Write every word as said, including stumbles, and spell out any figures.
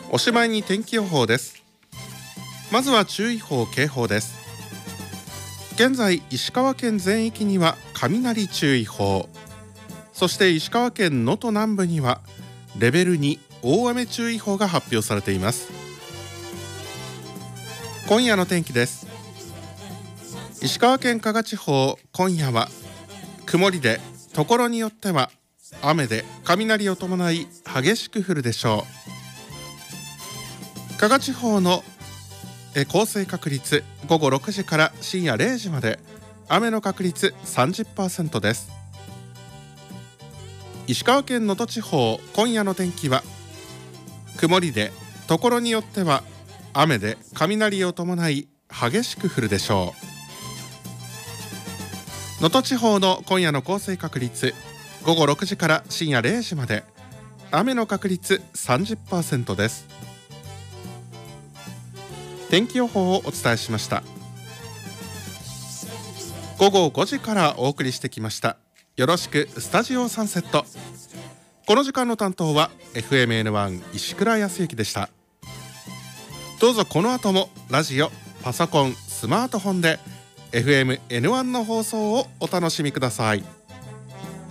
おしまいに天気予報です。まずは注意報警報です。現在石川県全域には雷注意報、そして石川県能登南部にはレベルに大雨注意報が発表されています。今夜の天気です。石川県加賀地方、今夜は曇りでところによっては雨で雷を伴い激しく降るでしょう。加賀地方の降水確率ごごろくじから深夜れいじまで、雨の確率 さんじゅっパーセント です。石川県能登地方、今夜の天気は曇りでところによっては雨で雷を伴い激しく降るでしょう。能登地方の今夜の降水確率ごごろくじから深夜れいじまで、雨の確率 さんじゅっパーセント です。天気予報をお伝えしました。ごごごじからお送りしてきましたよろしくスタジオサンセット。この時間の担当は エフエムエヌワン 石倉康之でした。どうぞこの後もラジオ、パソコン、スマートフォンで エフエムエヌワン の放送をお楽しみください。